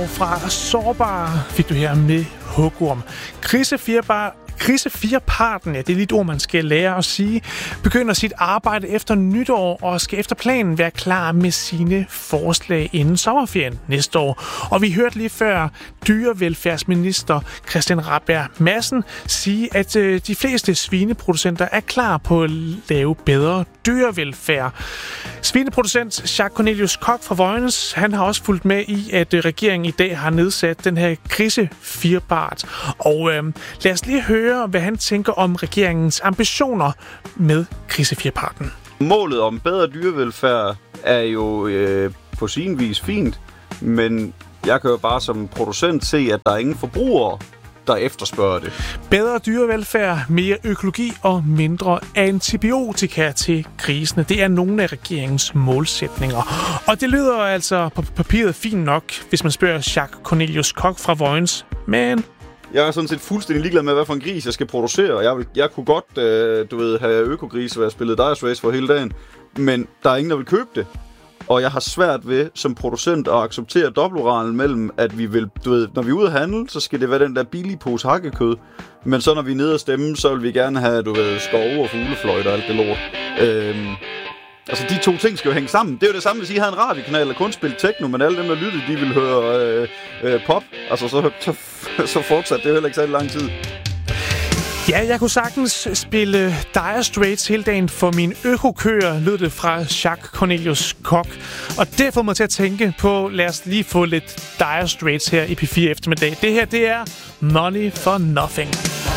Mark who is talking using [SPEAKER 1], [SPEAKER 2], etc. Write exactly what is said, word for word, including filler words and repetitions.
[SPEAKER 1] Og fra sårbare fik du her med hugorm. Krise fire Krise fire-parten, ja, det er lidt ord, man skal lære at sige, begynder sit arbejde efter nytår og skal efter planen være klar med sine forslag inden sommerferien næste år. Og vi hørte lige før dyrevelfærdsminister Christian Rabjerg Madsen sige, at øh, de fleste svineproducenter er klar på at lave bedre dyrevelfærd. Svineproducent Jacques Cornelius Koch fra Vojens, han har også fulgt med i, at øh, regeringen i dag har nedsat den her Krise fire-part. Og øh, lad os lige høre, hvad han tænker om regeringens ambitioner med Krise fire-parten.
[SPEAKER 2] Målet om bedre dyrevelfærd er jo øh, på sin vis fint, men jeg kan jo bare som producent se, at der er ingen forbrugere, der efterspørger det.
[SPEAKER 1] Bedre dyrevelfærd, mere økologi og mindre antibiotika til grisene. Det er nogle af regeringens målsætninger. Og det lyder altså på papiret fint nok, hvis man spørger Jacques Cornelius Koch fra Vojens. Men
[SPEAKER 2] jeg er sådan set fuldstændig ligeglad med, hvad for en gris jeg skal producere. Jeg, vil, jeg kunne godt, øh, du ved, have økogris, og jeg spillet Dire Race for hele dagen, men der er ingen, der vil købe det. Og jeg har svært ved som producent at acceptere dobbeltmoralen mellem, at vi vil, du ved, når vi er ude at handle, så skal det være den der billige pose hakkekød. Men så når vi er nede og stemme, så vil vi gerne have, du ved, skove og fuglefløjt og alt det lort. Øhm, altså de to ting skal jo hænge sammen. Det er jo det samme, hvis I havde en radiokanal, der kun spillede techno, men alle dem, der lyttede, de ville høre øh, øh, pop. Altså så, så, så fortsat det er jo heller ikke så lang tid.
[SPEAKER 1] Ja, jeg kunne sagtens spille Dire Straits hele dagen for min økokøer, lød det fra Jacques Cornelius Koch. Og det får mig til at tænke på, lad os lige få lidt Dire Straits her i P fire eftermiddag. Det her, det er Money for Nothing.